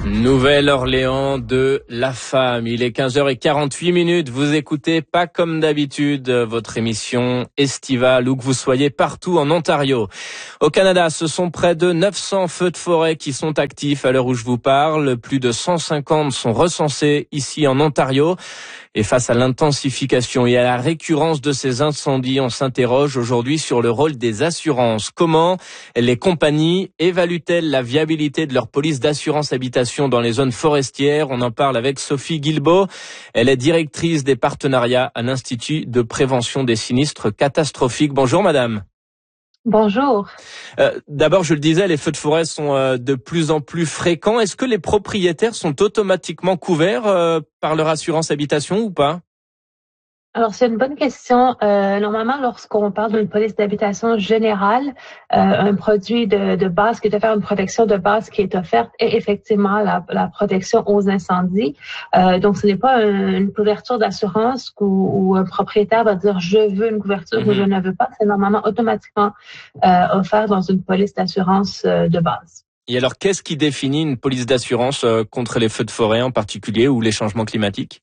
Nouvelle-Orléans de la femme. Il est 15h48. Vous écoutez pas comme d'habitude votre émission estivale où que vous soyez partout en Ontario. Au Canada, ce sont près de 900 feux de forêt qui sont actifs à l'heure où je vous parle. Plus de 150 sont recensés ici en Ontario. Et face à l'intensification et à la récurrence de ces incendies, on s'interroge aujourd'hui sur le rôle des assurances. Comment les compagnies évaluent-elles la viabilité de leur police d'assurance habitation dans les zones forestières? On en parle avec Sophie Guilbeault. Elle est directrice des partenariats à l'Institut de prévention des sinistres catastrophiques. Bonjour madame. Bonjour. D'abord, je le disais, les feux de forêt sont de plus en plus fréquents. Est-ce que les propriétaires sont automatiquement couverts par leur assurance habitation ou pas? Alors, c'est une bonne question. Normalement, lorsqu'on parle d'une police d'habitation générale, un produit de base qui est offert, une protection de base qui est offerte est effectivement la protection aux incendies. Donc, ce n'est pas une couverture d'assurance où un propriétaire va dire « je veux une couverture » ou « je ne veux pas ». C'est normalement automatiquement offert dans une police d'assurance de base. Et alors, qu'est-ce qui définit une police d'assurance contre les feux de forêt en particulier ou les changements climatiques?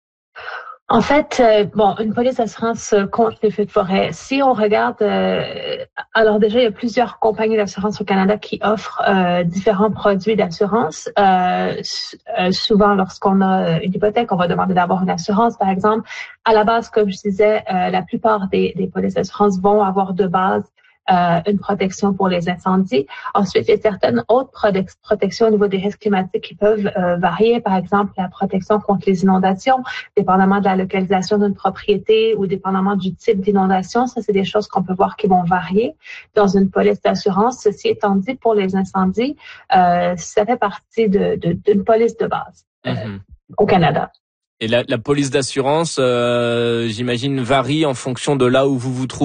En fait, une police d'assurance contre les feux de forêt. Si on regarde, alors déjà, il y a plusieurs compagnies d'assurance au Canada qui offrent différents produits d'assurance. Souvent, lorsqu'on a une hypothèque, on va demander d'avoir une assurance, par exemple. À la base, comme je disais, la plupart des polices d'assurance vont avoir de base une protection pour les incendies. Ensuite, il y a certaines autres protections au niveau des risques climatiques qui peuvent varier. Par exemple, la protection contre les inondations, dépendamment de la localisation d'une propriété ou dépendamment du type d'inondation. Ça, c'est des choses qu'on peut voir qui vont varier dans une police d'assurance. Ceci étant dit, pour les incendies, ça fait partie d'une police de base au Canada. Et la police d'assurance, j'imagine, varie en fonction de là où vous vous trouvez.